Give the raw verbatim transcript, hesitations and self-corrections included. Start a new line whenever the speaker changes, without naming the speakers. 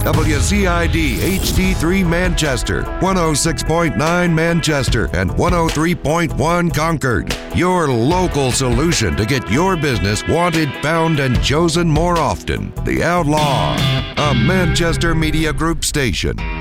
W C I D H D three Manchester, one oh six point nine Manchester, and one oh three point one Concord. Your local solution to get your business wanted, found, and chosen more often. The Outlaw, a Manchester Media Group station.